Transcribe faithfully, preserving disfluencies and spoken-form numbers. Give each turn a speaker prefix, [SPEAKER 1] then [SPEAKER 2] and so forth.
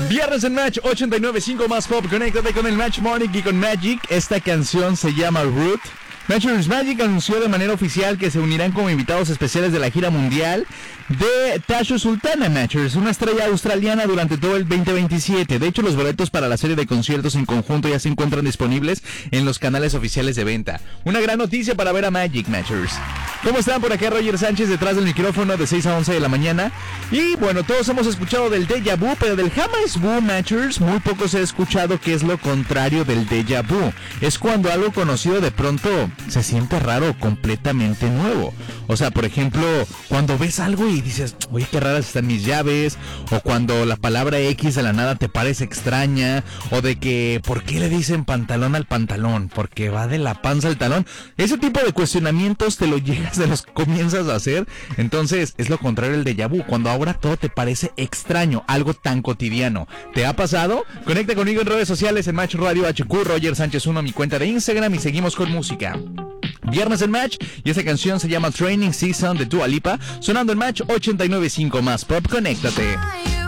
[SPEAKER 1] Viernes en Match ochenta y nueve punto cinco más pop. Conéctate con el Match Morning y con Magic. Esta canción se llama Root. Matchers Magic anunció de manera oficial que se unirán como invitados especiales de la gira mundial de Tashu Sultana Matchers, una estrella australiana durante todo el veinte veintisiete. De hecho, los boletos para la serie de conciertos en conjunto ya se encuentran disponibles en los canales oficiales de venta. Una gran noticia para ver a Magic Matchers. ¿Cómo están? Por acá Roger Sánchez detrás del micrófono de seis a once de la mañana. Y bueno, todos hemos escuchado del déjà vu, pero del jamás vu Matchers muy poco se ha escuchado qué es lo contrario del déjà vu. Es cuando algo conocido de pronto se siente raro, completamente nuevo. O sea, por ejemplo, cuando ves algo y dices, oye, qué raras están mis llaves, o cuando la palabra X de la nada te parece extraña, o de que, ¿por qué le dicen pantalón al pantalón? Porque va de la panza al talón. Ese tipo de cuestionamientos te lo llegas, te los comienzas a hacer. Entonces, es lo contrario del déjà vu, cuando ahora todo te parece extraño, algo tan cotidiano. ¿Te ha pasado? Conecta conmigo en redes sociales, en Match Radio H Q, Roger Sánchez uno, mi cuenta de Instagram, y seguimos con música. Viernes en Match, y esta canción se llama Training Season de Dua Lipa, sonando en Match ochenta y nueve punto cinco más pop. Conéctate.